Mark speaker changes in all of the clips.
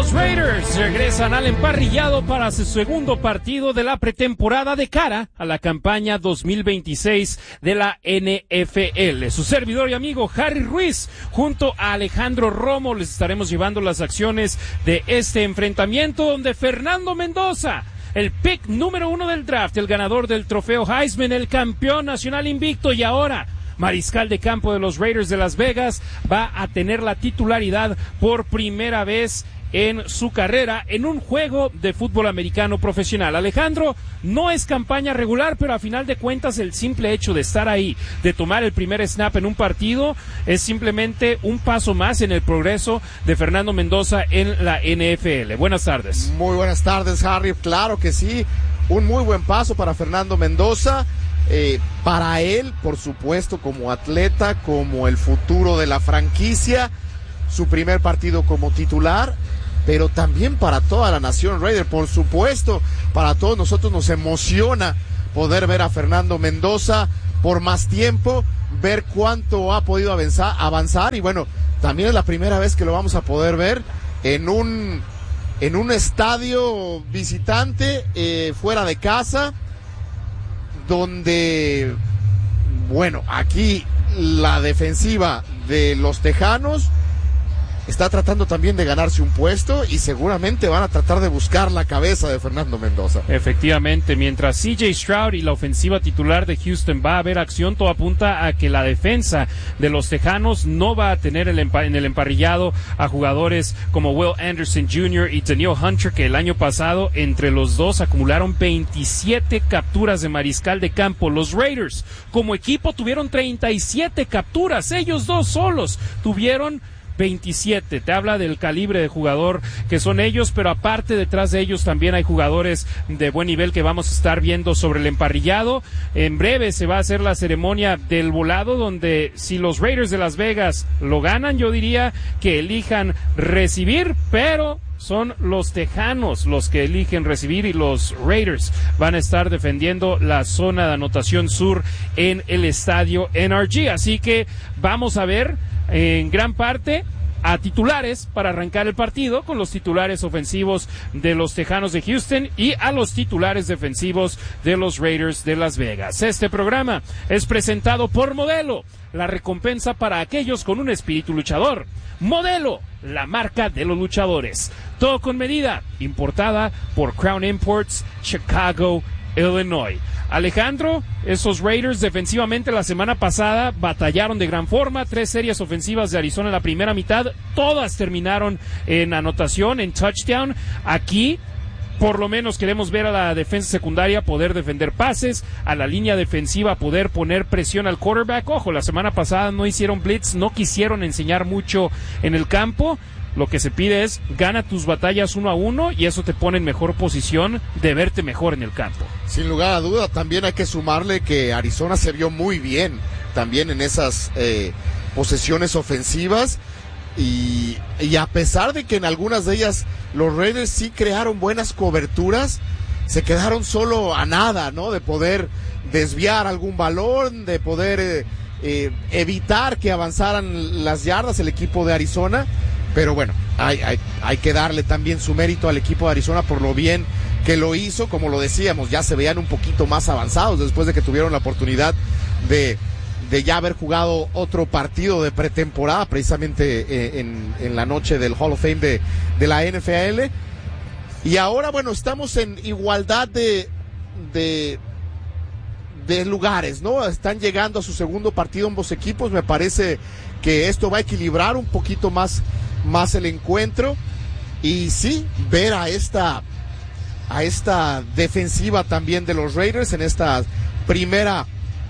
Speaker 1: Los Raiders regresan al emparrillado para su segundo partido de la pretemporada de cara a la campaña 2026 de la NFL. Su servidor y amigo Harry Ruiz, junto a Alejandro Romo, les estaremos llevando las acciones de este enfrentamiento donde Fernando Mendoza, el pick número 1 del draft, el ganador del trofeo Heisman, el campeón nacional invicto y ahora mariscal de campo de los Raiders de Las Vegas, va a tener la titularidad por primera vez en su carrera en un juego de fútbol americano profesional. Alejandro, no es campaña regular, pero a final de cuentas el simple hecho de estar ahí, de tomar el primer snap en un partido, es simplemente un paso más en el progreso de Fernando Mendoza en la NFL. Buenas tardes.
Speaker 2: Muy buenas tardes, Harry. Claro que sí, un muy buen paso para Fernando Mendoza. Para él, por supuesto, como atleta, como el futuro de la franquicia, su primer partido como titular, pero también para toda la nación Raider, por supuesto, para todos nosotros nos emociona poder ver a Fernando Mendoza por más tiempo, ver cuánto ha podido avanzar y bueno, también es la primera vez que lo vamos a poder ver en un estadio visitante, fuera de casa, donde, bueno, aquí la defensiva de los Tejanos está tratando también de ganarse un puesto y seguramente van a tratar de buscar la cabeza de Fernando Mendoza.
Speaker 1: Efectivamente, mientras CJ Stroud y la ofensiva titular de Houston va a haber acción, todo apunta a que la defensa de los Tejanos no va a tener en el emparrillado a jugadores como Will Anderson Jr. y Daniel Hunter, que el año pasado entre los dos acumularon 27 capturas de mariscal de campo. Los Raiders como equipo tuvieron 37 capturas, ellos dos solos tuvieron 27, te habla del calibre de jugador que son ellos, pero aparte detrás de ellos también hay jugadores de buen nivel que vamos a estar viendo sobre el emparrillado. En breve se va a hacer la ceremonia del volado, donde si los Raiders de Las Vegas lo ganan, yo diría que elijan recibir, pero son los Tejanos los que eligen recibir y los Raiders van a estar defendiendo la zona de anotación sur en el estadio NRG, así que vamos a ver en gran parte a titulares para arrancar el partido, con los titulares ofensivos de los Tejanos de Houston y a los titulares defensivos de los Raiders de Las Vegas. Este programa es presentado por Modelo, la recompensa para aquellos con un espíritu luchador. Modelo, la marca de los luchadores. Todo con medida, importada por Crown Imports, Chicago, Illinois. Alejandro, esos Raiders defensivamente la semana pasada batallaron de gran forma, 3 series ofensivas de Arizona en la primera mitad, todas terminaron en anotación, en touchdown. Aquí, por lo menos queremos ver a la defensa secundaria poder defender pases, a la línea defensiva poder poner presión al quarterback. Ojo, la semana pasada no hicieron blitz, no quisieron enseñar mucho en el campo. Lo que se pide es gana tus batallas 1-1 y eso te pone en mejor posición de verte mejor en el campo.
Speaker 2: Sin lugar a duda, también hay que sumarle que Arizona se vio muy bien también en esas posesiones ofensivas y a pesar de que en algunas de ellas los Raiders sí crearon buenas coberturas, se quedaron solo a nada, ¿no? De poder desviar algún balón, de poder evitar que avanzaran las yardas el equipo de Arizona. Pero bueno, hay que darle también su mérito al equipo de Arizona por lo bien que lo hizo. Como lo decíamos, ya se veían un poquito más avanzados después de que tuvieron la oportunidad de ya haber jugado otro partido de pretemporada, precisamente en la noche del Hall of Fame de la NFL. Y ahora, bueno, estamos en igualdad de lugares, ¿no? Están llegando a su segundo partido ambos equipos. Me parece que esto va a equilibrar un poquito más el encuentro y sí, ver a esta defensiva también de los Raiders en esta primera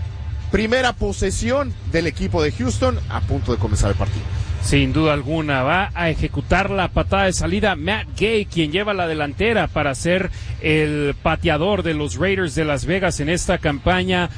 Speaker 2: posesión del equipo de Houston a punto de comenzar el partido.
Speaker 1: Sin duda alguna, va a ejecutar la patada de salida Matt Gay, quien lleva la delantera para ser el pateador de los Raiders de Las Vegas en esta campaña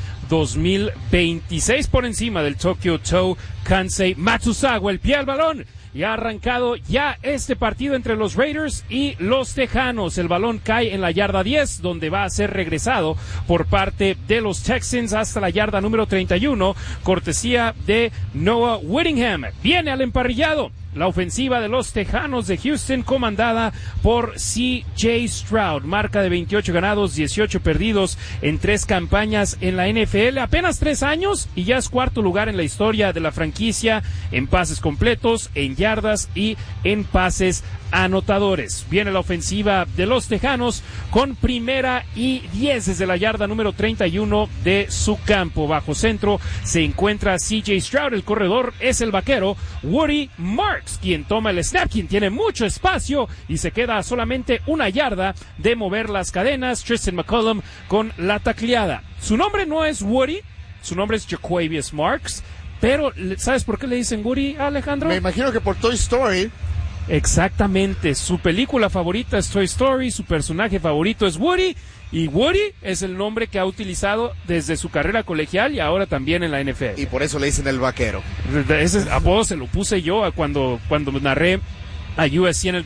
Speaker 1: 2026 por encima del Tokyo Toe Kansei Matsuzawa. El pie al balón. Y ha arrancado ya este partido entre los Raiders y los Tejanos. El balón cae en la yarda 10, donde va a ser regresado por parte de los Texans hasta la yarda número 31, cortesía de Noah Whittingham. Viene al emparrillado la ofensiva de los Tejanos de Houston, comandada por C.J. Stroud. Marca de 28 ganados, 18 perdidos en 3 campañas en la NFL. Apenas 3 años y ya es cuarto lugar en la historia de la franquicia en pases completos, en yardas y en pases anotadores. Viene la ofensiva de los Tejanos con 1st y 10 desde la yarda número 31 de su campo. Bajo centro se encuentra C.J. Stroud, el corredor es el vaquero Woody Marks, quien toma el snap, quien tiene mucho espacio y se queda a solamente 1 yarda de mover las cadenas. Tristan McCollum con la tacleada. Su nombre no es Woody, su nombre es Jaquavius Marks, pero ¿sabes por qué le dicen Woody, Alejandro?
Speaker 2: Me imagino que por Toy Story.
Speaker 1: Exactamente, su película favorita es Toy Story, su personaje favorito es Woody, y Woody es el nombre que ha utilizado desde su carrera colegial y ahora también en la NFL.
Speaker 2: Y por eso le dicen el vaquero.
Speaker 1: Ese apodo se lo puse yo cuando narré a USC en el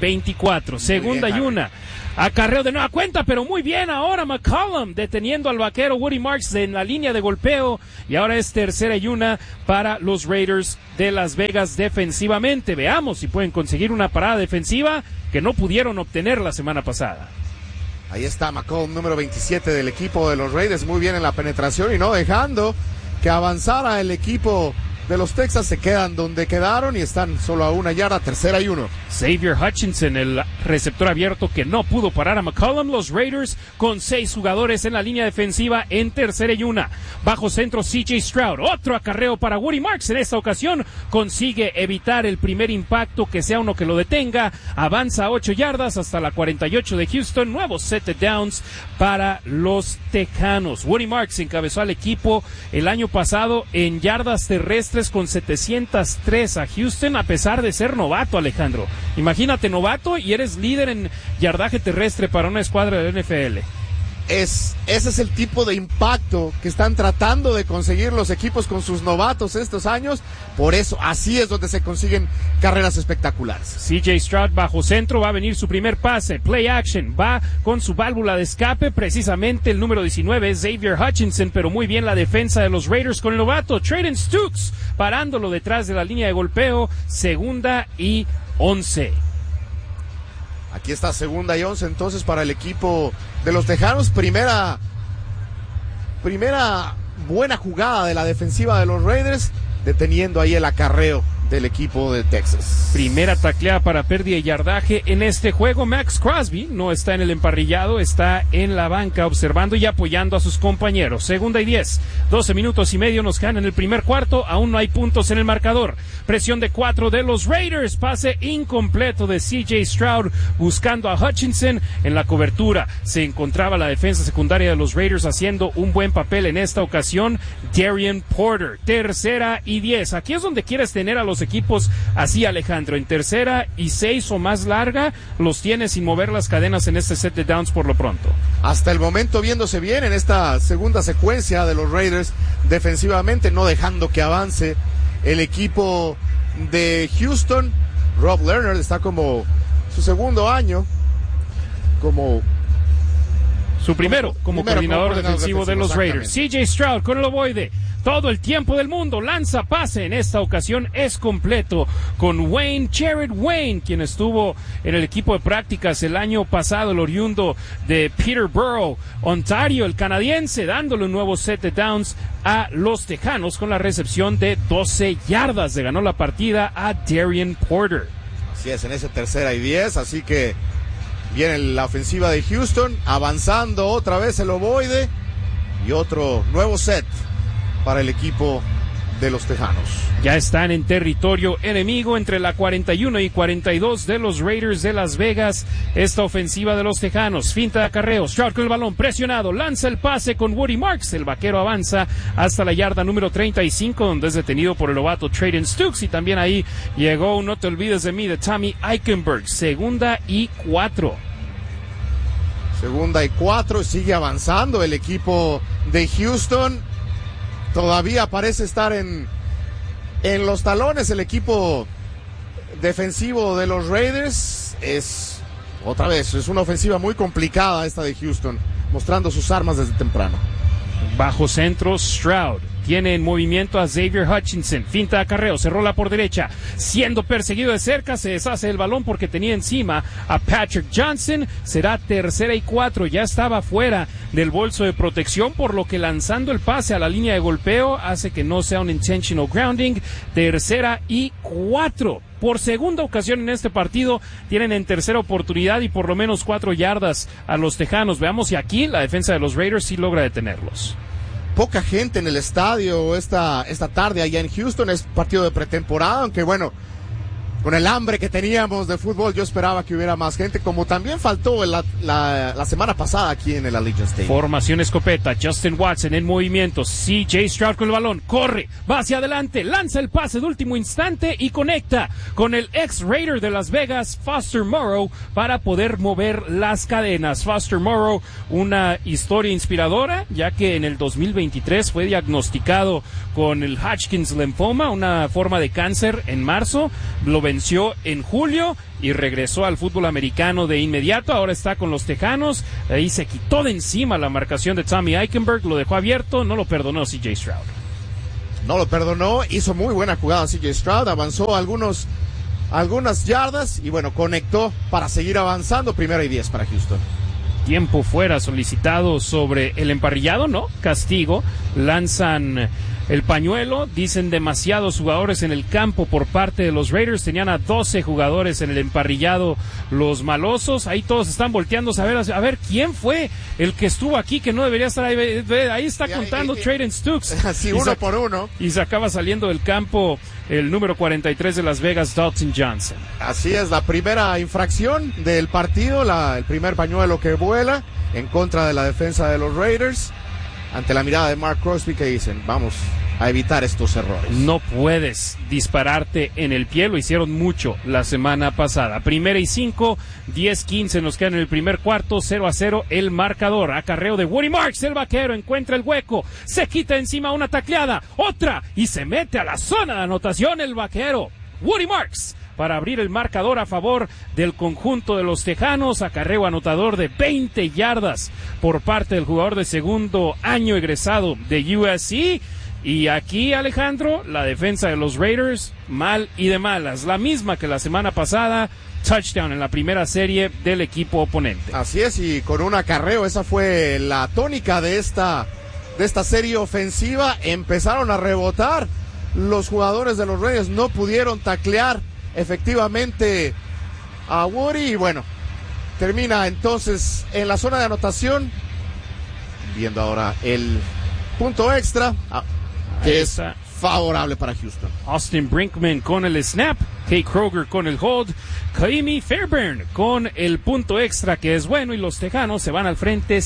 Speaker 1: 2024. Segunda y 1. Acarreo de nueva cuenta, pero muy bien ahora McCollum deteniendo al vaquero Woody Marks en la línea de golpeo, y ahora es 3rd y 1 para los Raiders de Las Vegas defensivamente. Veamos si pueden conseguir una parada defensiva que no pudieron obtener la semana pasada.
Speaker 2: Ahí está McCollum, número 27 del equipo de los Raiders, muy bien en la penetración y no dejando que avanzara el equipo de los Texas. Se quedan donde quedaron y están solo a 1 yarda, 3rd y 1.
Speaker 1: Xavier Hutchinson, el receptor abierto que no pudo parar a McCollum. Los Raiders con 6 jugadores en la línea defensiva en 3rd y 1. Bajo centro C.J. Stroud, otro acarreo para Woody Marks. En esta ocasión consigue evitar el primer impacto, que sea uno que lo detenga. Avanza a 8 yardas hasta la 48 de Houston. Nuevo set de downs para los Tejanos. Woody Marks encabezó al equipo el año pasado en yardas terrestres con 703 a Houston, a pesar de ser novato, Alejandro. Imagínate, novato y eres líder en yardaje terrestre para una escuadra de NFL.
Speaker 2: Ese es el tipo de impacto que están tratando de conseguir los equipos con sus novatos estos años. Por eso, así es donde se consiguen carreras espectaculares.
Speaker 1: C.J. Stroud bajo centro, va a venir su primer pase, play action, va con su válvula de escape, precisamente el número 19 es Xavier Hutchinson, pero muy bien la defensa de los Raiders con el novato Trayton Stukes, parándolo detrás de la línea de golpeo. 2nd y 11.
Speaker 2: Aquí está 2nd y 11 entonces para el equipo de los Tejanos. Primera buena jugada de la defensiva de los Raiders, deteniendo ahí el acarreo del equipo de Texas.
Speaker 1: Primera tacleada para pérdida de yardaje en este juego. Max Crosby no está en el emparrillado, está en la banca observando y apoyando a sus compañeros. 2nd y 10, 12 minutos y medio nos quedan en el primer cuarto, aún no hay puntos en el marcador. Presión de 4 de los Raiders, pase incompleto de C.J. Stroud buscando a Hutchinson en la cobertura. Se encontraba la defensa secundaria de los Raiders haciendo un buen papel en esta ocasión. Darian Porter, 3rd y 10. Aquí es donde quieres tener a los equipos así, Alejandro, en 3rd y 6 o más larga, los tienes sin mover las cadenas en este set de downs por lo pronto.
Speaker 2: Hasta el momento viéndose bien en esta segunda secuencia de los Raiders defensivamente, no dejando que avance el equipo de Houston. Rob Leonard está como su segundo año, como
Speaker 1: coordinador defensivo de los Raiders. C.J. Stroud con el ovoide, todo el tiempo del mundo, lanza pase, en esta ocasión es completo con Jared Wayne, quien estuvo en el equipo de prácticas el año pasado, el oriundo de Peterborough, Ontario, el canadiense, dándole un nuevo set de downs a los Tejanos con la recepción de 12 yardas. Le ganó la partida a Darian Porter.
Speaker 2: Así es, en ese 3rd y 10, así que viene la ofensiva de Houston, avanzando otra vez el ovoide y otro nuevo set para el equipo de los Tejanos.
Speaker 1: Ya están en territorio enemigo entre la 41 y 42 de los Raiders de Las Vegas. Esta ofensiva de los Tejanos, finta de acarreo, Stroud con el balón presionado, lanza el pase con Woody Marks. El vaquero avanza hasta la yarda número 35, donde es detenido por el novato Trayton Stukes, y también ahí llegó un no te olvides de mí de Tommy Eichenberg. 2nd y 4.
Speaker 2: 2nd y 4, sigue avanzando el equipo de Houston. Todavía parece estar en los talones el equipo defensivo de los Raiders. Es una ofensiva muy complicada esta de Houston, mostrando sus armas desde temprano.
Speaker 1: Bajo centro, Stroud tiene en movimiento a Xavier Hutchinson, finta de acarreo, se rola por derecha, siendo perseguido de cerca, se deshace el balón porque tenía encima a Patrick Johnson. Será 3rd y 4, ya estaba fuera del bolso de protección, por lo que lanzando el pase a la línea de golpeo hace que no sea un intentional grounding. 3rd y 4. Por segunda ocasión en este partido tienen en tercera oportunidad y por lo menos 4 yardas a los Tejanos. Veamos si aquí la defensa de los Raiders sí logra detenerlos.
Speaker 2: Poca gente en el estadio esta tarde allá en Houston. Es partido de pretemporada, aunque bueno, con el hambre que teníamos de fútbol, yo esperaba que hubiera más gente, como también faltó la semana pasada aquí en el Allegiant Stadium.
Speaker 1: Formación escopeta, Justin Watson en movimiento, CJ Stroud con el balón, corre, va hacia adelante, lanza el pase de último instante y conecta con el ex-Raider de Las Vegas, Foster Moreau, para poder mover las cadenas. Foster Moreau, una historia inspiradora, ya que en el 2023 fue diagnosticado con el Hodgkin's linfoma, una forma de cáncer, en marzo. Lo venció en julio y regresó al fútbol americano de inmediato. Ahora está con los Tejanos. Ahí se quitó de encima la marcación de Tommy Eichenberg, lo dejó abierto, no lo perdonó CJ Stroud.
Speaker 2: No lo perdonó, hizo muy buena jugada CJ Stroud, avanzó algunas yardas y bueno, conectó para seguir avanzando. 1st y 10 para Houston.
Speaker 1: Tiempo fuera solicitado sobre el emparrillado, ¿no? Castigo. Lanzan el pañuelo, dicen demasiados jugadores en el campo por parte de los Raiders. Tenían a 12 jugadores en el emparrillado los malosos. Ahí todos están volteando a ver quién fue el que estuvo aquí, que no debería estar ahí. Ahí está contando Trayden Stukes.
Speaker 2: Así uno por uno.
Speaker 1: Y se acaba saliendo del campo el número 43 de Las Vegas, Dalton Johnson.
Speaker 2: Así es, la primera infracción del partido, el primer pañuelo que vuela en contra de la defensa de los Raiders. Ante la mirada de Mark Crosby, que dicen, vamos a evitar estos errores.
Speaker 1: No puedes dispararte en el pie, lo hicieron mucho la semana pasada. 1st y 5, 10-15 nos quedan en el primer cuarto, 0-0 el marcador. Acarreo de Woody Marks, el vaquero encuentra el hueco, se quita encima una tacleada, otra, y se mete a la zona de anotación el vaquero. Woody Marks, para abrir el marcador a favor del conjunto de los Tejanos. Acarreo anotador de 20 yardas por parte del jugador de segundo año egresado de USC. Y aquí, Alejandro, la defensa de los Raiders, mal y de malas. La misma que la semana pasada, touchdown en la primera serie del equipo oponente.
Speaker 2: Así es, y con un acarreo, esa fue la tónica de esta serie ofensiva. Empezaron a rebotar. Los jugadores de los Raiders no pudieron taclear efectivamente a Woody y bueno, termina entonces en la zona de anotación, viendo ahora el punto extra que es favorable para Houston.
Speaker 1: Austin Brinkman con el snap, Kay Kroger con el hold, Kaimi Fairbairn con el punto extra que es bueno, y los Tejanos se van al frente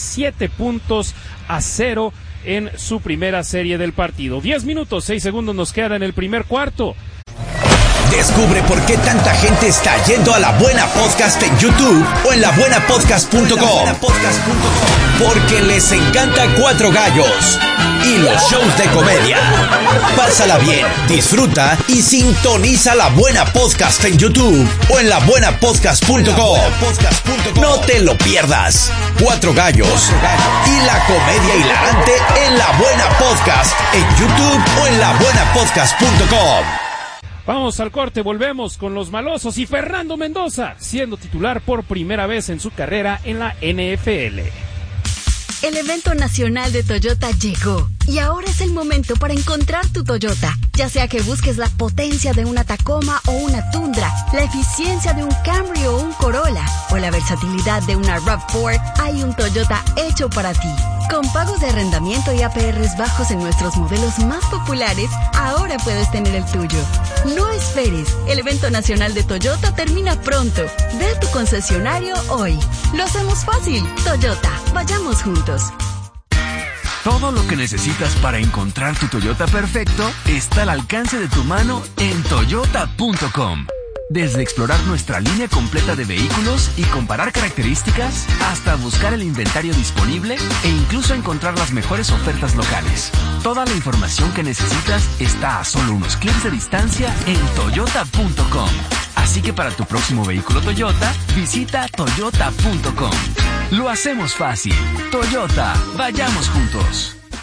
Speaker 1: 7-0 en su primera serie del partido. 10 minutos, 6 segundos nos quedan en el primer cuarto.
Speaker 3: Descubre por qué tanta gente está yendo a La Buena Podcast en YouTube o en labuenapodcast.com. Porque les encanta Cuatro Gallos y los shows de comedia. Pásala bien, disfruta y sintoniza La Buena Podcast en YouTube o en labuenapodcast.com. No te lo pierdas. Cuatro Gallos y la comedia hilarante en La Buena Podcast en YouTube o en labuenapodcast.com.
Speaker 1: Vamos al corte, volvemos con los malosos y Fernando Mendoza, siendo titular por primera vez en su carrera en la NFL.
Speaker 4: El evento nacional de Toyota llegó y ahora es el momento para encontrar tu Toyota. Ya sea que busques la potencia de una Tacoma o una Tundra, la eficiencia de un Camry o un Corolla, o la versatilidad de una RAV4, hay un Toyota hecho para ti. Con pagos de arrendamiento y APRs bajos en nuestros modelos más populares, ahora puedes tener el tuyo. No esperes, el evento nacional de Toyota termina pronto. Ve a tu concesionario hoy. Lo hacemos fácil. Toyota, vayamos juntos.
Speaker 5: Todo lo que necesitas para encontrar tu Toyota perfecto está al alcance de tu mano en toyota.com. Desde explorar nuestra línea completa de vehículos y comparar características, hasta buscar el inventario disponible e incluso encontrar las mejores ofertas locales. Toda la información que necesitas está a solo unos clics de distancia en toyota.com. Así que para tu próximo vehículo Toyota, visita toyota.com. Lo hacemos fácil. Toyota, vayamos juntos.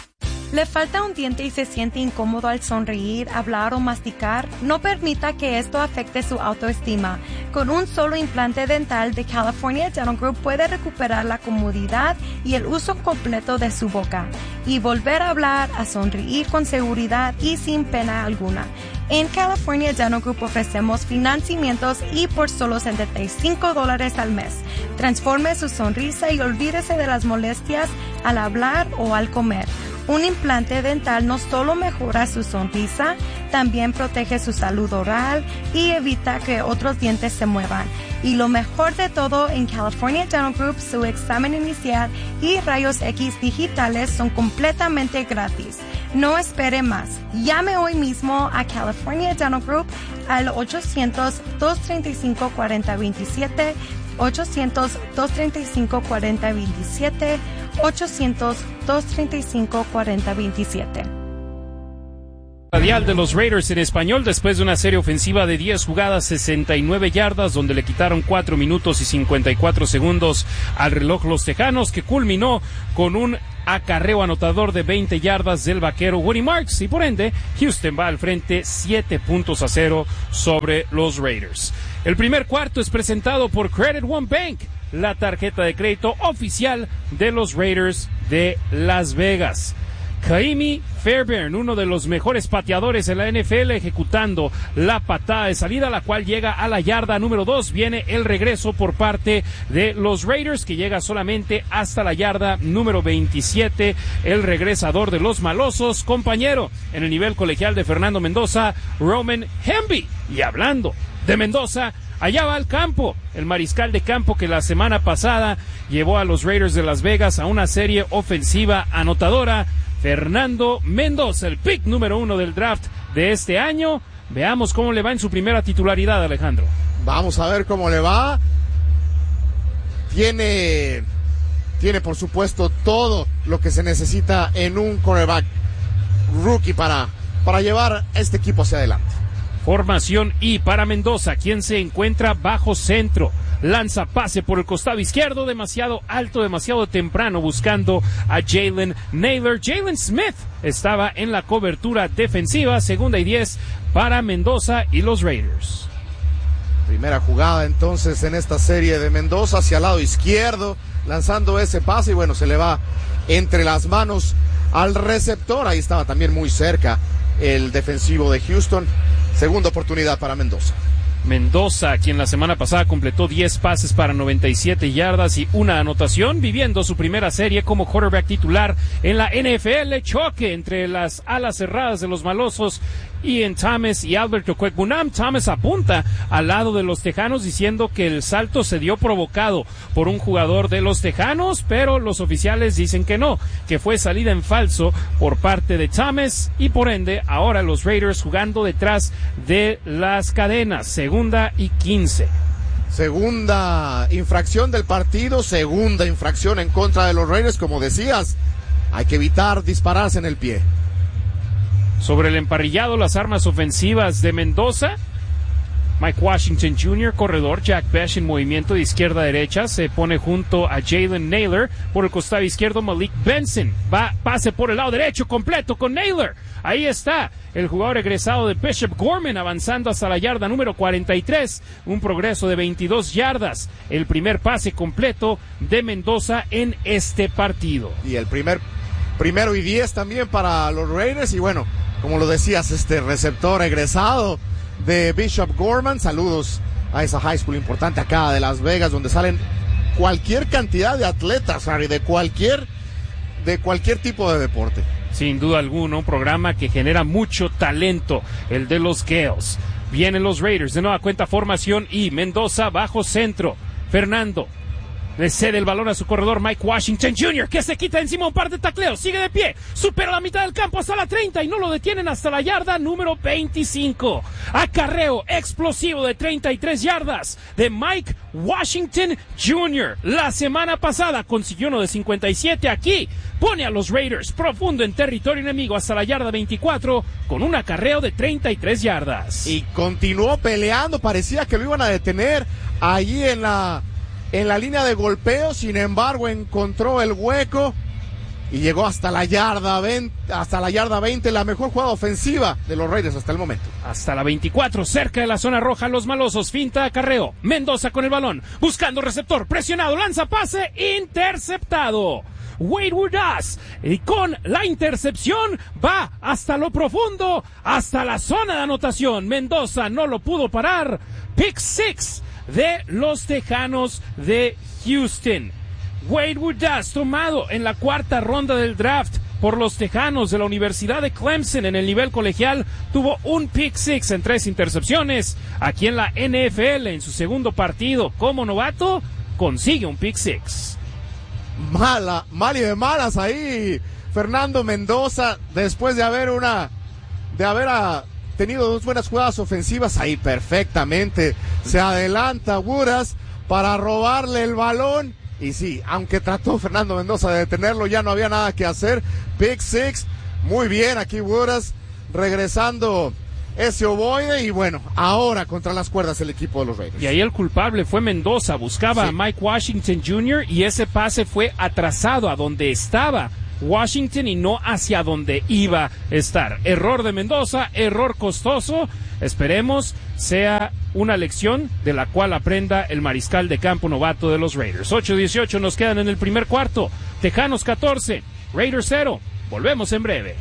Speaker 6: ¿Le falta un diente y se siente incómodo al sonreír, hablar o masticar? No permita que esto afecte su autoestima. Con un solo implante dental de California Dental Group puede recuperar la comodidad y el uso completo de su boca y volver a hablar, a sonreír con seguridad y sin pena alguna. En California Dental Group ofrecemos financiamientos y por solo $75 al mes. Transforme su sonrisa y olvídese de las molestias al hablar o al comer. Un implante dental no solo mejora su sonrisa, también protege su salud oral y evita que otros dientes se muevan. Y lo mejor de todo, en California Dental Group, su examen inicial y rayos X digitales son completamente gratis. No espere más. Llame hoy mismo a California Dental Group al 800-235-4027, 800-235-4027, 800-235-4027.
Speaker 1: Radial de los Raiders en español después de una serie ofensiva de 10 jugadas, 69 yardas, donde le quitaron 4 minutos y 54 segundos al reloj los Tejanos, que culminó con un acarreo anotador de 20 yardas del vaquero Woody Marks, y por ende Houston va al frente 7-0 sobre los Raiders. El primer cuarto es presentado por Credit One Bank, la tarjeta de crédito oficial de los Raiders de Las Vegas. Kaimi Fairbairn, uno de los mejores pateadores en la NFL, ejecutando la patada de salida, la cual llega a la yarda número 2. Viene el regreso por parte de los Raiders, que llega solamente hasta la yarda número 27. El regresador de los malosos, compañero en el nivel colegial de Fernando Mendoza, Roman Hemby. Y hablando de Mendoza, allá va al campo, el mariscal de campo que la semana pasada llevó a los Raiders de Las Vegas a una serie ofensiva anotadora. Fernando Mendoza, el pick número 1 del draft de este año. Veamos cómo le va en su primera titularidad, Alejandro.
Speaker 2: Vamos a ver cómo le va. Tiene por supuesto todo lo que se necesita en un quarterback rookie para llevar a este equipo hacia adelante.
Speaker 1: Formación I para Mendoza, quien se encuentra bajo centro. Lanza pase por el costado izquierdo, demasiado alto, demasiado temprano, buscando a Jalen Naylor. Jalen Smith estaba en la cobertura defensiva. 2nd y 10 para Mendoza y los Raiders.
Speaker 2: Primera jugada entonces en esta serie de Mendoza hacia el lado izquierdo, lanzando ese pase y bueno, se le va entre las manos al receptor. Ahí estaba también muy cerca el defensivo de Houston. Segunda oportunidad para Mendoza.
Speaker 1: Mendoza, quien la semana pasada completó 10 pases para 97 yardas y una anotación, viviendo su primera serie como quarterback titular en la NFL. Choque entre las alas cerradas de los malosos, Ian Thomas y Alberto Okwekbunam. Thomas apunta al lado de los Tejanos diciendo que el salto se dio provocado por un jugador de los Tejanos, pero los oficiales dicen que no, que fue salida en falso por parte de Thomas, y por ende ahora los Raiders jugando detrás de las cadenas. 2nd y 15.
Speaker 2: Segunda infracción del partido, segunda infracción en contra de los Raiders. Como decías, hay que evitar dispararse en el pie.
Speaker 1: Sobre el emparrillado, las armas ofensivas de Mendoza. Mike Washington Jr., corredor. Jack Bech en movimiento de izquierda a derecha. Se pone junto a Jalen Naylor. Por el costado izquierdo, Malik Benson. Va, pase por el lado derecho, completo con Naylor. Ahí está el jugador egresado de Bishop Gorman, avanzando hasta la yarda número 43. Un progreso de 22 yardas. El primer pase completo de Mendoza en este partido.
Speaker 2: Y el primero y 10 también para los Raiders. Y bueno, como lo decías, este receptor egresado de Bishop Gorman. Saludos a esa high school importante acá de Las Vegas, donde salen cualquier cantidad de atletas, Harry, de cualquier tipo de deporte.
Speaker 1: Sin duda alguna, un programa que genera mucho talento, el de los Gales. Vienen los Raiders, de nueva cuenta formación y Mendoza bajo centro. Fernando le cede el balón a su corredor Mike Washington Jr., que se quita encima un par de tacleos, sigue de pie, supera la mitad del campo hasta la 30 y no lo detienen hasta la yarda número 25. Acarreo explosivo de 33 yardas de Mike Washington Jr. La semana pasada consiguió uno de 57. Aquí pone a los Raiders profundo en territorio enemigo hasta la yarda 24 con un acarreo de 33 yardas.
Speaker 2: Y continuó peleando, parecía que lo iban a detener allí en la línea de golpeo. Sin embargo, encontró el hueco y llegó hasta la yarda 20, la mejor jugada ofensiva de los Raiders hasta el momento.
Speaker 1: Hasta la 24, cerca de la zona roja, los malosos, finta, acarreo, Mendoza con el balón, buscando receptor, presionado, lanza pase, interceptado. Wade Woodaz, y con la intercepción va hasta lo profundo, hasta la zona de anotación. Mendoza no lo pudo parar. Pick six de los Tejanos de Houston. Wade Woodaz, tomado en la cuarta ronda del draft por los Tejanos de la Universidad de Clemson en el nivel colegial, tuvo un pick six en 3 intercepciones. Aquí en la NFL, en su segundo partido como novato, consigue un pick six.
Speaker 2: Mal y de malas ahí Fernando Mendoza, después de haber tenido 2 buenas jugadas ofensivas, ahí perfectamente se adelanta Woodaz para robarle el balón, y sí, aunque trató Fernando Mendoza de detenerlo, ya no había nada que hacer. Pick six, muy bien aquí Woodaz, regresando ese ovoide, y bueno, ahora contra las cuerdas el equipo de los Raiders.
Speaker 1: Y ahí el culpable fue Mendoza, buscaba a Mike Washington Jr. y ese pase fue atrasado a donde estaba Washington y no hacia donde iba a estar. Error de Mendoza, error costoso. Esperemos sea una lección de la cual aprenda el mariscal de campo novato de los Raiders. 8:18 nos quedan en el primer cuarto. Tejanos 14, Raiders 0. Volvemos en breve.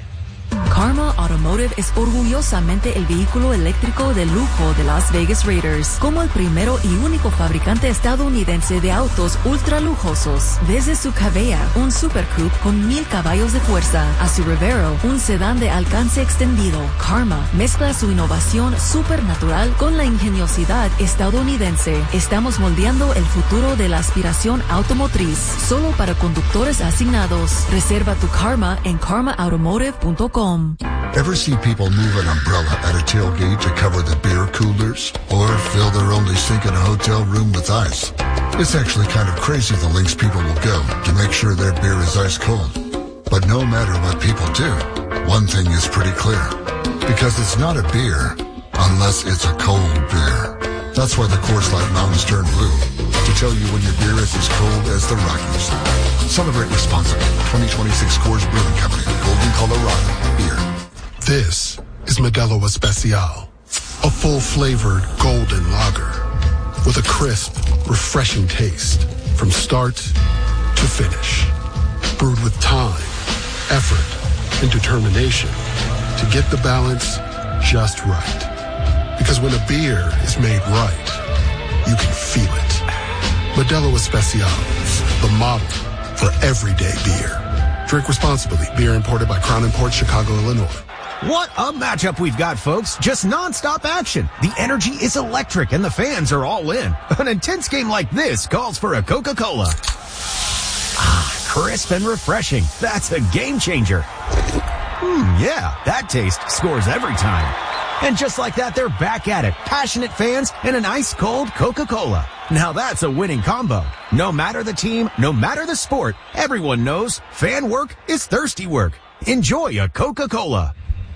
Speaker 7: Karma Automotive es orgullosamente el vehículo eléctrico de lujo de Las Vegas Raiders, como el primero y único fabricante estadounidense de autos ultra lujosos. Desde su Cavea, un Super Coupe con 1000 caballos de fuerza, a su Revero, un sedán de alcance extendido, Karma mezcla su innovación supernatural con la ingeniosidad estadounidense. Estamos moldeando el futuro de la aspiración automotriz, solo para conductores asignados. Reserva tu Karma en karmaautomotive.com.
Speaker 8: Ever see people move an umbrella at a tailgate to cover the beer coolers? Or fill their only sink in a hotel room with ice? It's actually kind of crazy the lengths people will go to make sure their beer is ice cold. But no matter what people do, one thing is pretty clear. Because it's not a beer unless it's a cold beer. That's why the Coors Light Mountains turn blue. To tell you when your beer is as cold as the Rockies. Celebrate responsibly. 2026 Coors Brewing Company, Golden, Colorado. Beer.
Speaker 9: This is Modelo Especial, a full-flavored golden lager with a crisp, refreshing taste from start to finish. Brewed with time, effort, and determination to get the balance just right. Because when a beer is made right, you can feel it. Modelo Especial, the model for everyday beer. Drink responsibly. Beer imported by Crown Imports, Chicago, Illinois.
Speaker 3: What a matchup we've got, folks. Just non-stop action. The energy is electric and the fans are all in. An intense game like this calls for a Coca-Cola. Ah, crisp and refreshing. That's a game changer. Yeah, that taste scores every time. And just like that, they're back at it. Passionate fans and an ice-cold Coca-Cola. Now that's a winning combo. No matter the team, no matter the sport, everyone knows fan work is thirsty work. Enjoy a Coca-Cola.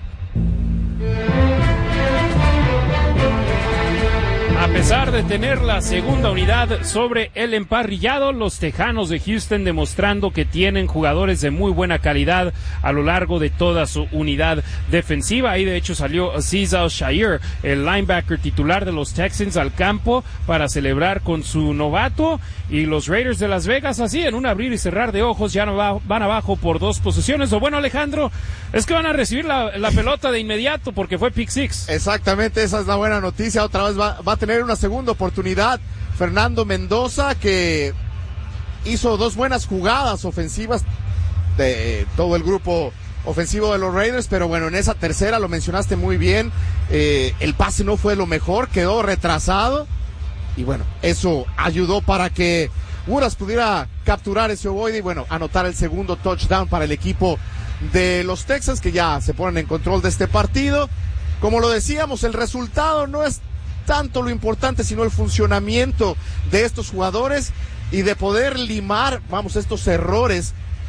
Speaker 1: A pesar de tener la segunda unidad sobre el emparrillado, los Tejanos de Houston demostrando que tienen jugadores de muy buena calidad a lo largo de toda su unidad defensiva. Ahí de hecho salió Azeez Al-Shaair, el linebacker titular de los Texans, al campo para celebrar con su novato, y los Raiders de Las Vegas así en un abrir y cerrar de ojos ya no van abajo por 2 posesiones. Lo bueno, Alejandro, es que van a recibir la pelota de inmediato porque fue pick six.
Speaker 2: Exactamente, esa es la buena noticia. Otra vez va a tener una segunda oportunidad Fernando Mendoza, que hizo 2 buenas jugadas ofensivas de todo el grupo ofensivo de los Raiders, pero bueno, en esa tercera lo mencionaste muy bien, el pase no fue lo mejor, quedó retrasado, y bueno, eso ayudó para que Woodaz pudiera capturar ese ovoide y bueno, anotar el segundo touchdown para el equipo de los Texans, que ya se ponen en control de este partido. Como lo decíamos, el resultado no es tanto lo importante, sino el funcionamiento de estos jugadores y de poder limar, estos errores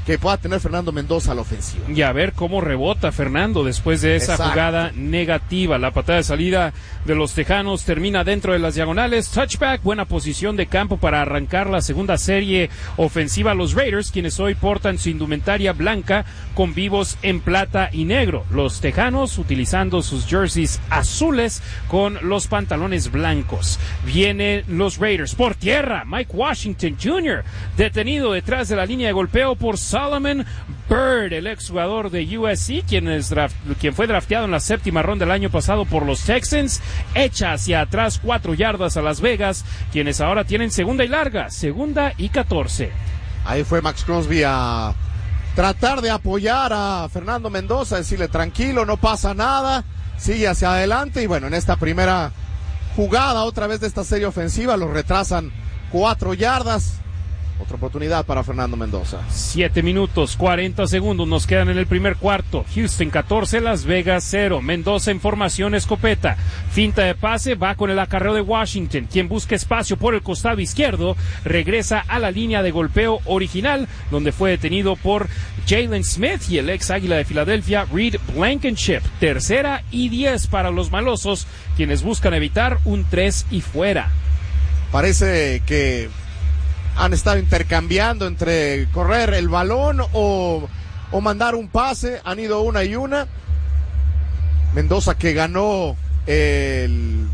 Speaker 2: que pueda tener Fernando Mendoza a la ofensiva.
Speaker 1: Y a ver cómo rebota Fernando después de esa jugada negativa. La patada de salida de los Tejanos termina dentro de las diagonales. Touchback, buena posición de campo para arrancar la segunda serie ofensiva a los Raiders, quienes hoy portan su indumentaria blanca con vivos en plata y negro. Los Tejanos utilizando sus jerseys azules con los pantalones blancos. Vienen los Raiders por tierra. Mike Washington Jr. detenido detrás de la línea de golpeo por Solomon Byrd, el exjugador de USC, quien fue drafteado en la 7ª ronda del año pasado por los Texans. Echa hacia atrás 4 yardas a Las Vegas, quienes ahora tienen segunda y larga, 2nd y 14.
Speaker 2: Ahí fue Max Crosby a tratar de apoyar a Fernando Mendoza, decirle tranquilo, no pasa nada, sigue hacia adelante. Y bueno, en esta primera jugada otra vez de esta serie ofensiva los retrasan 4 yardas. Otra oportunidad para Fernando Mendoza.
Speaker 1: 7 minutos, 40 segundos nos quedan en el primer cuarto. Houston 14, Las Vegas 0. Mendoza en formación escopeta. Finta de pase, va con el acarreo de Washington, quien busca espacio por el costado izquierdo. Regresa a la línea de golpeo original, donde fue detenido por Jalen Smith y el ex Águila de Filadelfia, Reed Blankenship. 3rd y 10 para los malosos, quienes buscan evitar un 3 y fuera.
Speaker 2: Parece que han estado intercambiando entre correr el balón o mandar un pase. Han ido una y una. Mendoza, que ganó el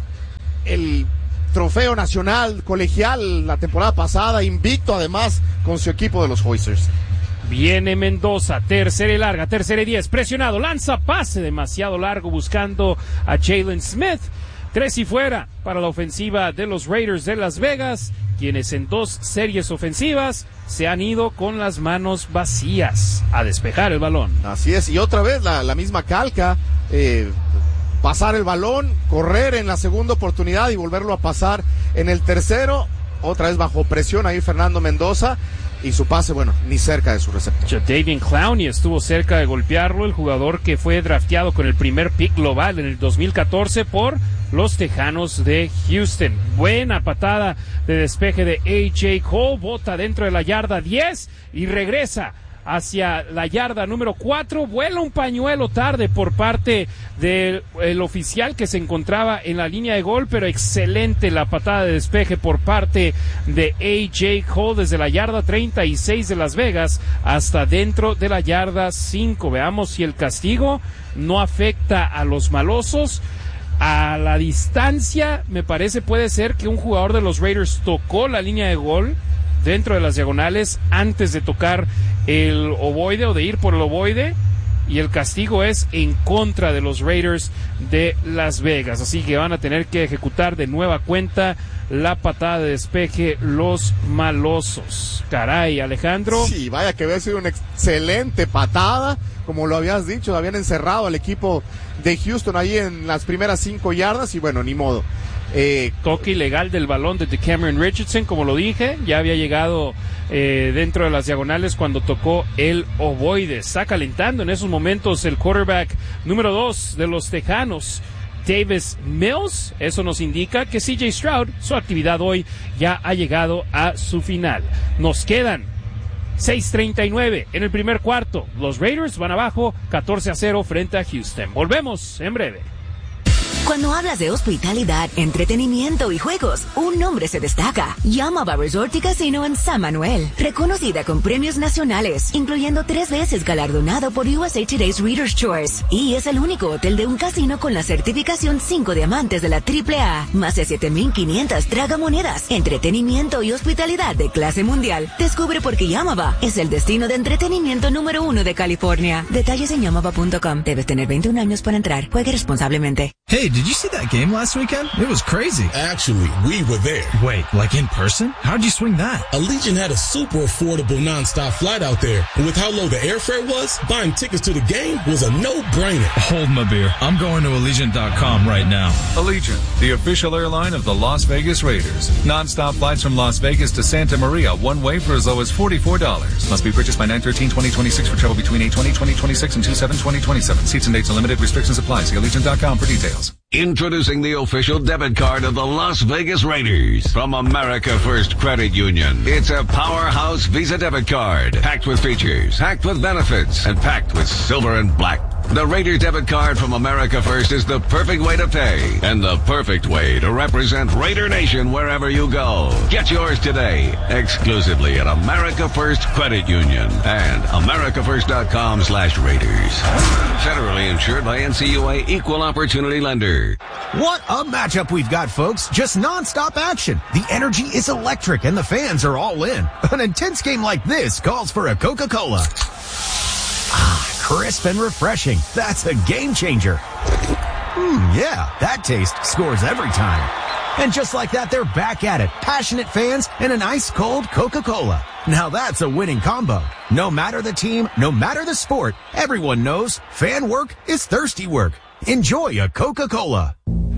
Speaker 2: trofeo nacional colegial la temporada pasada, invicto además con su equipo de los Hoisers.
Speaker 1: Viene Mendoza, 3rd y larga, 3rd y 10, presionado, lanza pase demasiado largo buscando a Jalen Smith. 3 y fuera para la ofensiva de los Raiders de Las Vegas, quienes en 2 series ofensivas se han ido con las manos vacías a despejar el balón.
Speaker 2: Así es, y otra vez la misma calca, pasar el balón, correr en la segunda oportunidad y volverlo a pasar en el tercero. Otra vez bajo presión ahí Fernando Mendoza, y su pase, bueno, ni cerca de su receptor.
Speaker 1: Jadeveon Clowney estuvo cerca de golpearlo, el jugador que fue drafteado con el primer pick global en el 2014 por los Tejanos de Houston. Buena patada de despeje de A.J. Cole, bota dentro de la yarda 10 y regresa hacia la yarda número 4, vuela un pañuelo tarde por parte del oficial que se encontraba en la línea de gol, pero excelente la patada de despeje por parte de A.J. Cole desde la yarda 36 de Las Vegas hasta dentro de la yarda 5. Veamos si el castigo no afecta a los malosos. A la distancia, me parece, puede ser que un jugador de los Raiders tocó la línea de gol dentro de las diagonales antes de tocar el ovoide o de ir por el ovoide, y el castigo es en contra de los Raiders de Las Vegas, así que van a tener que ejecutar de nueva cuenta la patada de despeje los malosos. Caray, Alejandro.
Speaker 2: Sí, vaya que había sido una excelente patada, como lo habías dicho, habían encerrado al equipo de Houston ahí en las primeras 5 yardas y bueno, ni modo.
Speaker 1: Toque ilegal del balón de Cameron Richardson, como lo dije, ya había llegado dentro de las diagonales cuando tocó el ovoide. Está calentando en esos momentos el quarterback número 2 de los Tejanos, Davis Mills. Eso nos indica que CJ Stroud, su actividad hoy ya ha llegado a su final. Nos quedan 6:39 en el primer cuarto. Los Raiders van abajo 14-0 frente a Houston. Volvemos en breve.
Speaker 10: Cuando hablas de hospitalidad, entretenimiento y juegos, un nombre se destaca. Yamava Resort y Casino en San Manuel. Reconocida con premios nacionales, incluyendo 3 veces galardonado por USA Today's Reader's Choice. Y es el único hotel de un casino con la certificación 5 diamantes de la AAA. Más de 7,500 tragamonedas, entretenimiento y hospitalidad de clase mundial. Descubre por qué Yamava es el destino de entretenimiento número 1 de California. Detalles en yamava.com. Debes tener 21 años para entrar. Juegue responsablemente.
Speaker 11: Hey, did you see that game last weekend? It was crazy.
Speaker 12: Actually, we were there.
Speaker 11: Wait, like in person? How'd you swing that?
Speaker 12: Allegiant had a super affordable nonstop flight out there. And with how low the airfare was, buying tickets to the game was a no-brainer.
Speaker 11: Hold my beer. I'm going to Allegiant.com right now.
Speaker 13: Allegiant, the official airline of the Las Vegas Raiders. Nonstop flights from Las Vegas to Santa Maria, one way for as low as $44. Must be purchased by 9/13/2026 for travel between 8/20/2026 and 2/7/2027. Seats and dates are limited. Restrictions apply. See Allegiant.com for details.
Speaker 14: Introducing the official debit card of the Las Vegas Raiders from America First Credit Union. It's a powerhouse Visa debit card, packed with features, packed with benefits, and packed with silver and black. The Raiders debit card from America First is the perfect way to pay and the perfect way to represent Raider Nation wherever you go. Get yours today, exclusively at America First Credit Union and americafirst.com/Raiders. Federally insured by NCUA Equal Opportunity Lender.
Speaker 15: What a matchup we've got, folks. Just nonstop action. The energy is electric and the fans are all in. An intense game like this calls for a Coca-Cola. Crisp and refreshing. That's a game changer. Yeah, that taste scores every time. And just like that, they're back at it. Passionate fans and an ice-cold Coca-Cola. Now that's a winning combo. No matter the team, no matter the sport, everyone knows fan work is thirsty work. Enjoy a Coca-Cola.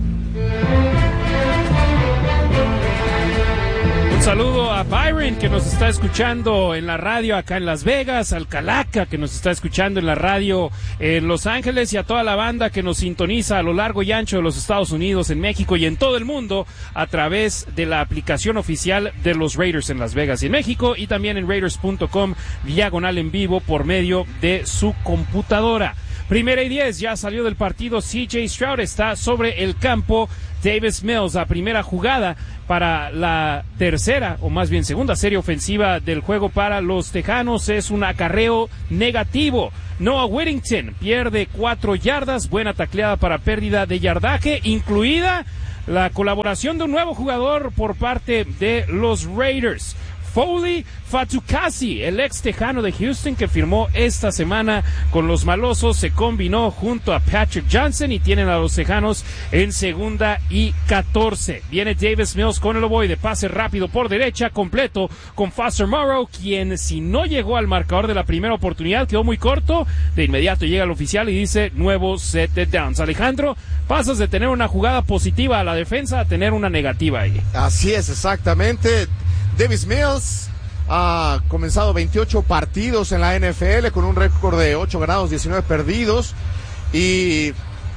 Speaker 1: Un saludo a Byron, que nos está escuchando en la radio acá en Las Vegas, al Calaca, que nos está escuchando en la radio en Los Ángeles, y a toda la banda que nos sintoniza a lo largo y ancho de los Estados Unidos, en México y en todo el mundo a través de la aplicación oficial de los Raiders en Las Vegas y en México, y también en Raiders.com /en vivo por medio de su computadora. 1st y 10, ya salió del partido CJ Stroud, está sobre el campo Davis Mills, la primera jugada para la tercera, o más bien segunda serie ofensiva del juego para los Tejanos, es un acarreo negativo. Noah Whittington pierde 4 yardas, buena tacleada para pérdida de yardaje, incluida la colaboración de un nuevo jugador por parte de los Raiders. Foley Fatukasi, el ex tejano de Houston que firmó esta semana con los Malosos, se combinó junto a Patrick Johnson y tienen a los Tejanos en 2nd y 14. Viene Davis Mills con el ovoide, pase rápido por derecha, completo con Foster Moreau, quien si no llegó al marcador de la primera oportunidad, quedó muy corto. De inmediato llega el oficial y dice nuevo set de downs. Alejandro, pasas de tener una jugada positiva a la defensa a tener una negativa ahí.
Speaker 2: Así es, exactamente. Davis Mills ha comenzado 28 partidos en la NFL con un récord de 8 ganados, 19 perdidos, y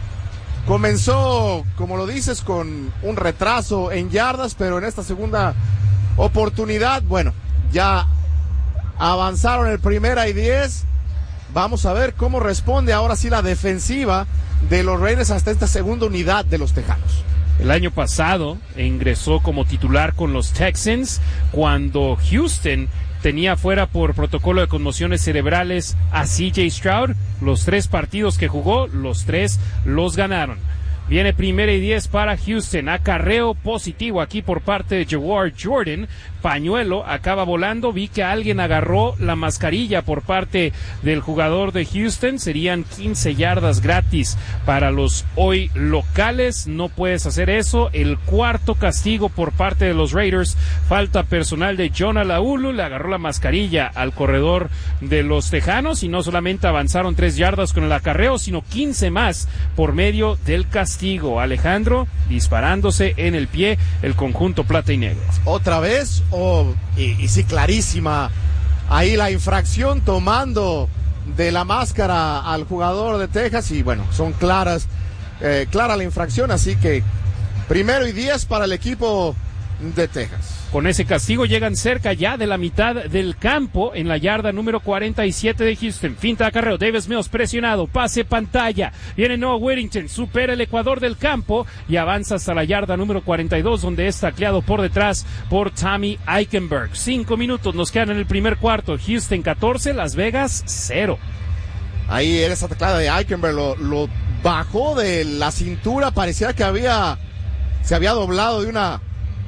Speaker 2: comenzó, como lo dices, con un retraso en yardas, pero en esta segunda oportunidad, bueno, ya avanzaron el 1st y 10. Vamos a ver cómo responde ahora sí la defensiva de los Raiders hasta esta segunda unidad de los Tejanos.
Speaker 1: El año pasado ingresó como titular con los Texans cuando Houston tenía fuera por protocolo de conmociones cerebrales a CJ Stroud. Los 3 partidos que jugó, los 3 los ganaron. Viene 1st y 10 para Houston, acarreo positivo aquí por parte de Jawhar Jordan, pañuelo, acaba volando, vi que alguien agarró la mascarilla por parte del jugador de Houston, serían 15 yardas gratis para los hoy locales, no puedes hacer eso. El 4º castigo por parte de los Raiders, falta personal de Jonah Laulu, le agarró la mascarilla al corredor de los Tejanos y no solamente avanzaron 3 yardas con el acarreo, sino 15 más por medio del castigo. Alejandro, disparándose en el pie el conjunto plata y negro.
Speaker 2: Otra vez, y sí, clarísima ahí la infracción, tomando de la máscara al jugador de Texas, y bueno, son clara la infracción, así que 1st y 10 para el equipo de Texas.
Speaker 1: Con ese castigo llegan cerca ya de la mitad del campo en la yarda número 47 de Houston. Finta de acarreo, Davis Mills presionado, pase pantalla, viene Noah Whittington, supera el ecuador del campo y avanza hasta la yarda número 42 donde es tacleado por detrás por Tommy Eichenberg. 5 minutos nos quedan en el primer cuarto. Houston 14, Las Vegas 0.
Speaker 2: Ahí era esa taclada de Eichenberg, lo bajó de la cintura, parecía que se había doblado de una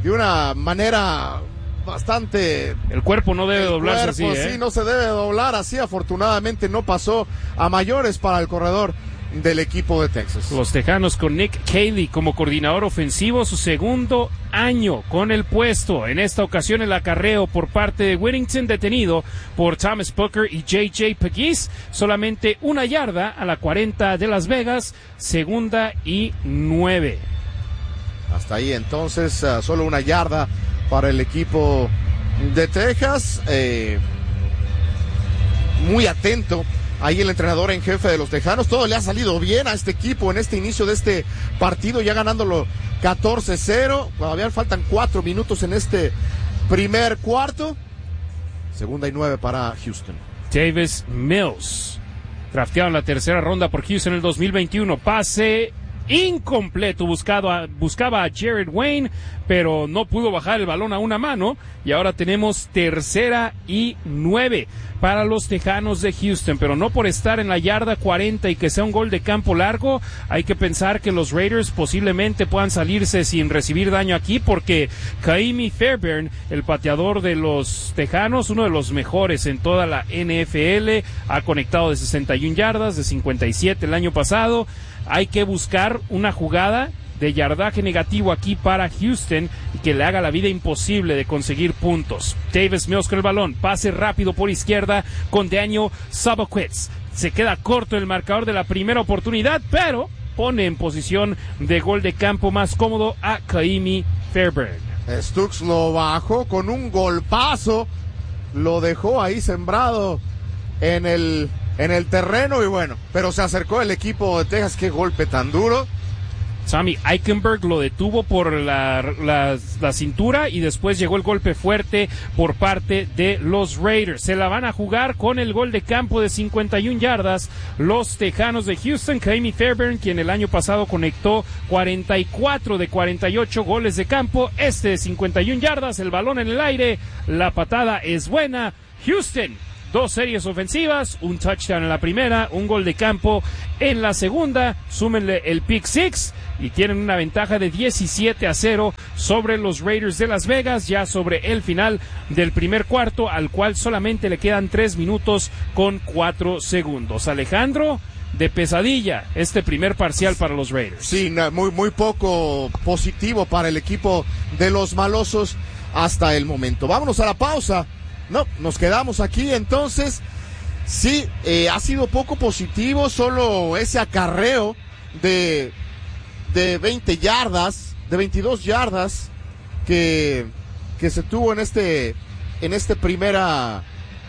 Speaker 2: manera bastante...
Speaker 1: El cuerpo no debe doblarse así, ¿eh?
Speaker 2: Sí, no se debe doblar así. Afortunadamente no pasó a mayores para el corredor del equipo de Texas.
Speaker 1: Los Tejanos con Nick Caley como coordinador ofensivo, su 2º año con el puesto. En esta ocasión el acarreo por parte de Whittington detenido por Thomas Booker y J.J. Pegues. Solamente 1 yarda a la 40 de Las Vegas, 2nd y 9.
Speaker 2: Hasta ahí entonces, solo 1 yarda para el equipo de Texas. Muy atento ahí el entrenador en jefe de los Tejanos. Todo le ha salido bien a este equipo en este inicio de este partido, ya ganándolo 14-0. Todavía faltan 4 minutos en este primer cuarto. 2nd y 9 para Houston.
Speaker 1: Davis Mills, drafteado en la 3ª ronda por Houston en el 2021. Pase incompleto, buscaba a Jared Wayne, pero no pudo bajar el balón a una mano, y ahora tenemos 3rd y 9 para los Tejanos de Houston, pero no por estar en la yarda 40 y que sea un gol de campo largo. Hay que pensar que los Raiders posiblemente puedan salirse sin recibir daño aquí, porque Ka'imi Fairbairn, el pateador de los Tejanos, uno de los mejores en toda la NFL, ha conectado de 61 yardas, de 57 el año pasado. Hay que buscar una jugada de yardaje negativo aquí para Houston y que le haga la vida imposible de conseguir puntos. Davis Mills con el balón, pase rápido por izquierda con Daniel Saboquetz. Se queda corto el marcador de la primera oportunidad, pero pone en posición de gol de campo más cómodo a Ka'imi Fairbairn.
Speaker 2: Stux lo bajó con un golpazo, lo dejó ahí sembrado en el terreno, y bueno, pero se acercó el equipo de Texas. Qué golpe tan duro.
Speaker 1: Sammy Eichenberg lo detuvo por la cintura, y después llegó el golpe fuerte por parte de los Raiders. Se la van a jugar con el gol de campo de 51 yardas los Tejanos de Houston. Ka'imi Fairbairn, quien el año pasado conectó 44 de 48 goles de campo, este de 51 yardas, el balón en el aire, la patada es buena. Houston, 2 series ofensivas, un touchdown en la primera, un gol de campo en la segunda, súmenle el pick six y tienen una ventaja de 17-0 sobre los Raiders de Las Vegas, ya sobre el final del primer cuarto, al cual solamente le quedan 3 minutos con 4 segundos. Alejandro, de pesadilla este primer parcial para los Raiders.
Speaker 2: Sí, muy poco positivo para el equipo de los malosos hasta el momento. Vámonos a la pausa. No, nos quedamos aquí entonces. Sí, ha sido poco positivo, solo ese acarreo de 20 yardas, de 22 yardas que se tuvo en este primera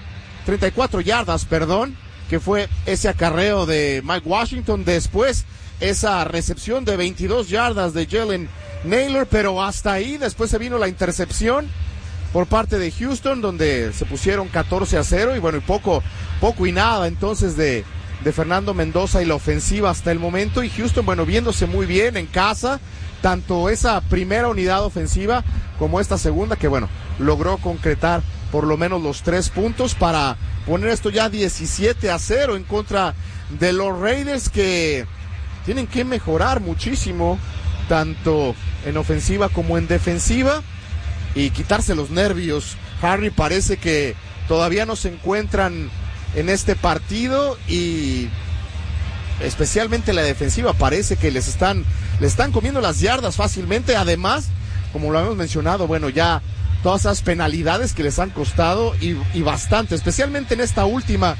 Speaker 2: 34 yardas, perdón, que fue ese acarreo de Mike Washington. Después esa recepción de 22 yardas de Jalen Nailor, pero hasta ahí. Después se vino la intercepción por parte de Houston, donde se pusieron 14-0, y bueno, y poco y nada entonces de Fernando Mendoza y la ofensiva hasta el momento. Y Houston, bueno, viéndose muy bien en casa, tanto esa primera unidad ofensiva como esta segunda, que bueno, logró concretar por lo menos los 3 puntos para poner esto ya 17-0 en contra de los Raiders, que tienen que mejorar muchísimo, tanto en ofensiva como en defensiva, y quitarse los nervios. Harry, parece que todavía no se encuentran en este partido, y especialmente la defensiva parece que le están comiendo las yardas fácilmente. Además, como lo hemos mencionado, bueno, ya todas esas penalidades que les han costado y bastante, especialmente en esta última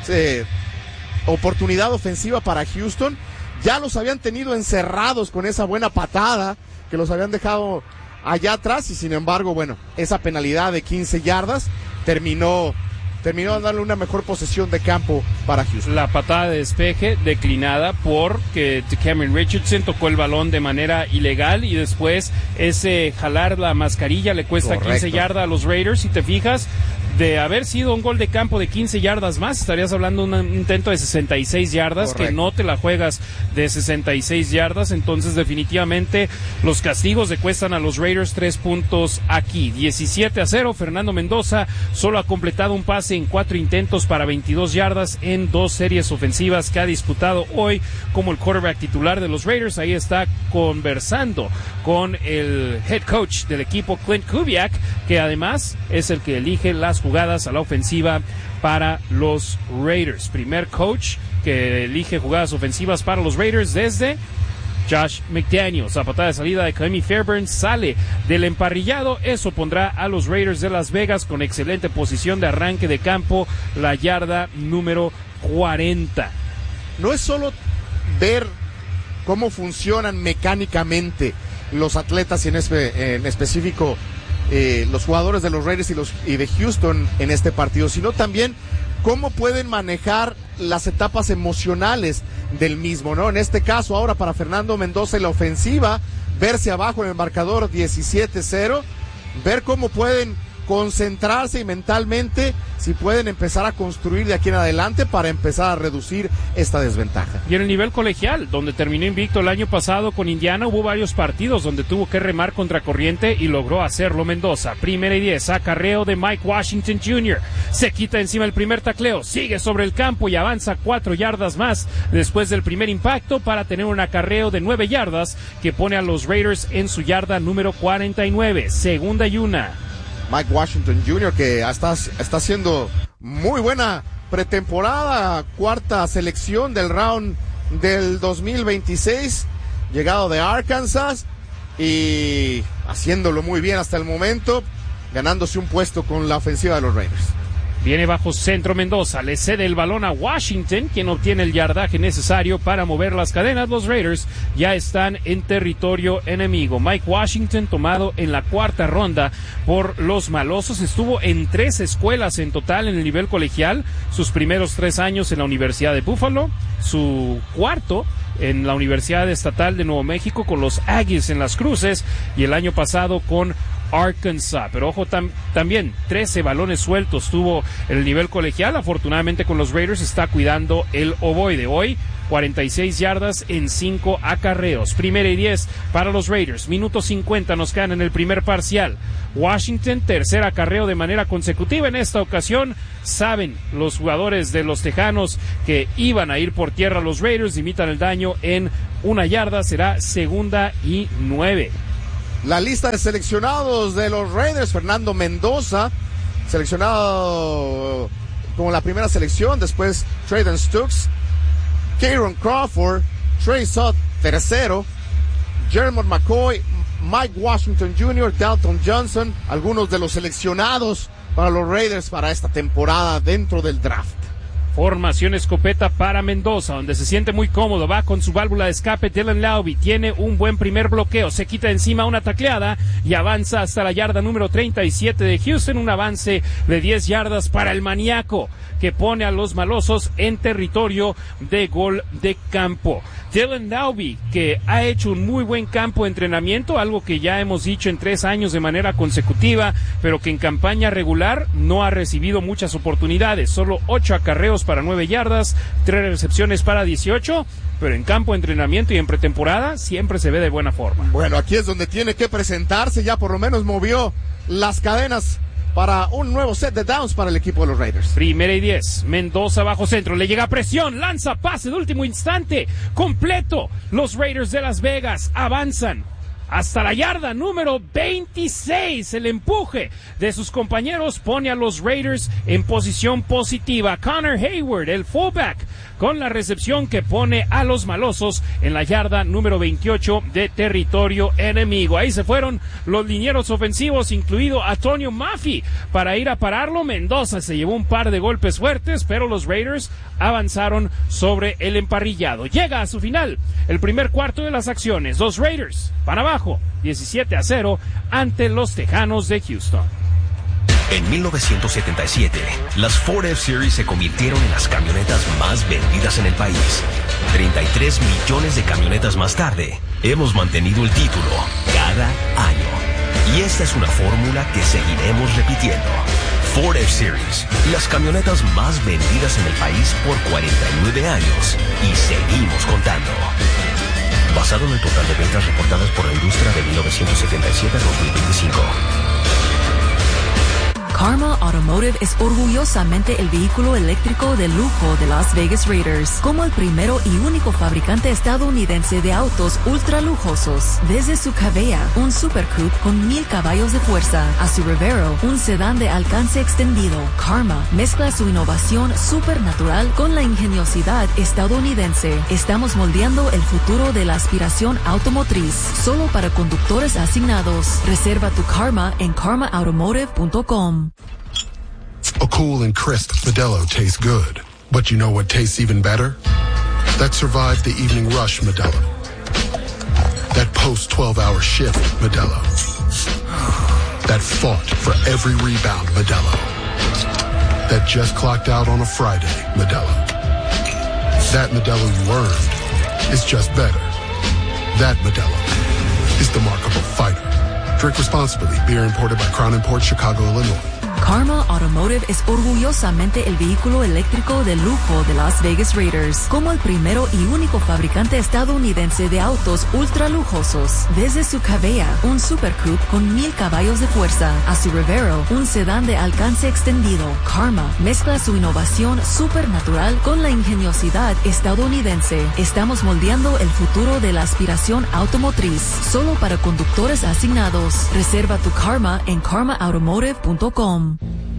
Speaker 2: oportunidad ofensiva para Houston. Ya los habían tenido encerrados con esa buena patada que los habían dejado allá atrás, y sin embargo, bueno, esa penalidad de 15 yardas terminó dándole una mejor posesión de campo para Houston.
Speaker 1: La patada de despeje declinada porque Cameron Richardson tocó el balón de manera ilegal, y después ese jalar la mascarilla le cuesta 15 yardas a los Raiders. Si te fijas, de haber sido un gol de campo de 15 yardas más, estarías hablando de un intento de 66 yardas. Correcto. Que no te la juegas de 66 yardas, entonces definitivamente los castigos le cuestan a los Raiders 3 puntos aquí. 17-0, Fernando Mendoza solo ha completado un pase en 4 intentos para 22 yardas en 2 series ofensivas que ha disputado hoy como el quarterback titular de los Raiders. Ahí está conversando con el head coach del equipo, Clint Kubiak, que además es el que elige las jugadas a la ofensiva para los Raiders. Primer coach que elige jugadas ofensivas para los Raiders desde Josh McDaniels. La patada de salida de Ka'imi Fairbairn sale del emparrillado. Eso pondrá a los Raiders de Las Vegas con excelente posición de arranque de campo, la yarda número 40.
Speaker 2: No es solo ver cómo funcionan mecánicamente los atletas y en específico los jugadores de los Raiders y de Houston en este partido, sino también cómo pueden manejar las etapas emocionales del mismo, ¿no? En este caso ahora para Fernando Mendoza y la ofensiva, verse abajo en el marcador 17-0, ver cómo pueden concentrarse y mentalmente si pueden empezar a construir de aquí en adelante para empezar a reducir esta desventaja.
Speaker 1: Y en el nivel colegial, donde terminó invicto el año pasado con Indiana, hubo varios partidos donde tuvo que remar contra corriente y logró hacerlo Mendoza. 1st y 10, acarreo de Mike Washington Jr. Se quita encima el primer tacleo, sigue sobre el campo y avanza 4 yardas más después del primer impacto para tener un acarreo de 9 yardas que pone a los Raiders en su yarda número 49. 2nd y 1.
Speaker 2: Mike Washington Jr., que está haciendo muy buena pretemporada, 4ª selección del round del 2026, llegado de Arkansas y haciéndolo muy bien hasta el momento, ganándose un puesto con la ofensiva de los Raiders.
Speaker 1: Viene bajo centro Mendoza, le cede el balón a Washington, quien obtiene el yardaje necesario para mover las cadenas. Los Raiders ya están en territorio enemigo. Mike Washington, tomado en la 4ª ronda por los Malosos, estuvo en 3 escuelas en total en el nivel colegial, sus primeros 3 años en la Universidad de Buffalo, su 4º en la Universidad Estatal de Nuevo México con los Aggies en Las Cruces y el año pasado con Arkansas, pero ojo, también 13 balones sueltos tuvo en el nivel colegial. Afortunadamente con los Raiders está cuidando el ovoide. Hoy 46 yardas en 5 acarreos. 1st y 10 para los Raiders. Minuto 50 nos quedan en el primer parcial. Washington, 3er acarreo de manera consecutiva. En esta ocasión saben los jugadores de los Tejanos que iban a ir por tierra a los Raiders, limitan el daño en 1 yarda. Será 2nd y 9.
Speaker 2: La lista de seleccionados de los Raiders: Fernando Mendoza, seleccionado como la primera selección, después Trayden Stukes, Kieron Crawford, Trey Sott, 3º, Jermon McCoy, Mike Washington Jr., Dalton Johnson, algunos de los seleccionados para los Raiders para esta temporada dentro del draft.
Speaker 1: Formación escopeta para Mendoza, donde se siente muy cómodo, va con su válvula de escape. Dylan Laube tiene un buen primer bloqueo, se quita encima una tacleada y avanza hasta la yarda número 37 de Houston, un avance de 10 yardas para el maníaco, que pone a los Malosos en territorio de gol de campo. Dylan Laube, que ha hecho un muy buen campo de entrenamiento, algo que ya hemos dicho en 3 años de manera consecutiva, pero que en campaña regular no ha recibido muchas oportunidades, solo 8 acarreos para 9 yardas, 3 recepciones para 18, pero en campo de entrenamiento y en pretemporada siempre se ve de buena forma.
Speaker 2: Bueno, aquí es donde tiene que presentarse, ya por lo menos movió las cadenas para un nuevo set de downs para el equipo de los Raiders.
Speaker 1: 1st y 10, Mendoza bajo centro, le llega presión, lanza pase de último instante, completo. Los Raiders de Las Vegas avanzan hasta la yarda número 26. El empuje de sus compañeros pone a los Raiders en posición positiva. Connor Hayward, el fullback, con la recepción que pone a los Malosos en la yarda número 28 de territorio enemigo. Ahí se fueron los linieros ofensivos, incluido Antonio Maffey, para ir a pararlo. Mendoza se llevó un par de golpes fuertes, pero los Raiders avanzaron sobre el emparrillado. Llega a su final el primer cuarto de las acciones. Los Raiders van abajo 17-0 ante los Tejanos de Houston.
Speaker 16: En 1977, las Ford F-Series se convirtieron en las camionetas más vendidas en el país. 33 millones de camionetas más tarde, hemos mantenido el título cada año. Y esta es una fórmula que seguiremos repitiendo. Ford F-Series, las camionetas más vendidas en el país por 49 años. Y seguimos contando. Basado en el total de ventas reportadas por la industria de 1977 a 2025.
Speaker 7: Karma Automotive es orgullosamente el vehículo eléctrico de lujo de Las Vegas Raiders, como el primero y único fabricante estadounidense de autos ultra lujosos. Desde su Cavea, un Super Coupe con 1000 caballos de fuerza, a su Revero, un sedán de alcance extendido, Karma mezcla su innovación supernatural con la ingeniosidad estadounidense. Estamos moldeando el futuro de la aspiración automotriz, solo para conductores asignados. Reserva tu Karma en karmaautomotive.com.
Speaker 9: A cool and crisp Modelo tastes good. But you know what tastes even better? That survived the evening rush Modelo. That post-12-hour shift Modelo. That fought for every rebound Modelo. That just clocked out on a Friday Modelo. That Modelo you earned is just better. That Modelo is the mark of a fighter. Drink responsibly. Beer imported by Crown Imports, Chicago, Illinois.
Speaker 7: Karma Automotive es orgullosamente el vehículo eléctrico de lujo de Las Vegas Raiders, como el primero y único fabricante estadounidense de autos ultra lujosos. Desde su Cabella, un Super Coupe con 1000 caballos de fuerza, a su Revero, un sedán de alcance extendido, Karma mezcla su innovación supernatural con la ingeniosidad estadounidense. Estamos moldeando el futuro de la aspiración automotriz, solo para conductores asignados. Reserva tu Karma en karmaautomotive.com.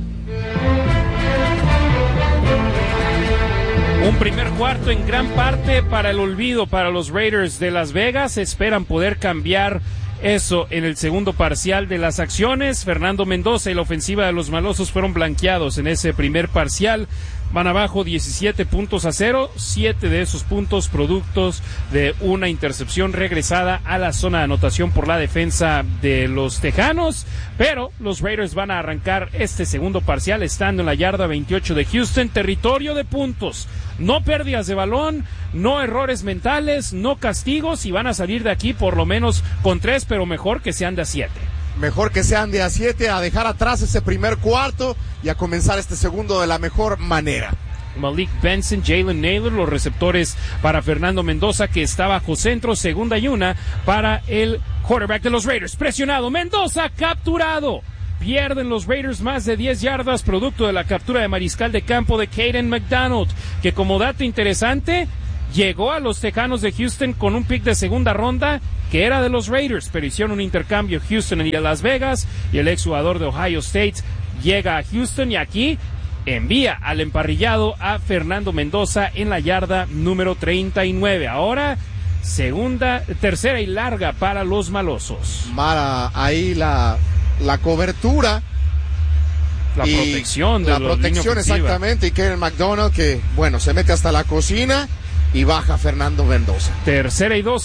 Speaker 1: Un primer cuarto en gran parte para el olvido para los Raiders de Las Vegas. Esperan poder cambiar eso en el segundo parcial de las acciones. Fernando Mendoza y la ofensiva de los malosos fueron blanqueados en ese primer parcial. Van abajo 17-0, 7 de esos puntos productos de una intercepción regresada a la zona de anotación por la defensa de los Tejanos, pero los Raiders van a arrancar este segundo parcial estando en la yarda 28 de Houston, territorio de puntos, no pérdidas de balón, no errores mentales, no castigos, y van a salir de aquí por lo menos con 3, pero mejor que sean de a 7.
Speaker 2: Mejor que sean de a 7, a dejar atrás ese primer cuarto y a comenzar este segundo de la mejor manera.
Speaker 1: Malik Benson, Jalen Naylor, los receptores para Fernando Mendoza, que está bajo centro, 2nd y 1 para el quarterback de los Raiders. Presionado, Mendoza capturado. Pierden los Raiders más de 10 yardas, producto de la captura de mariscal de campo de Caden McDonald, que como dato interesante, llegó a los Tejanos de Houston con un pick de segunda ronda que era de los Raiders, pero hicieron un intercambio Houston y Las Vegas, y el exjugador de Ohio State llega a Houston y aquí envía al emparrillado a Fernando Mendoza en la yarda número 39. Ahora tercera y larga para los malosos.
Speaker 2: Mara, ahí la cobertura.
Speaker 1: La protección de
Speaker 2: la protección, exactamente, y Caden McDonald que, bueno, se mete hasta la cocina y baja Fernando Mendoza.
Speaker 1: 3rd y 2.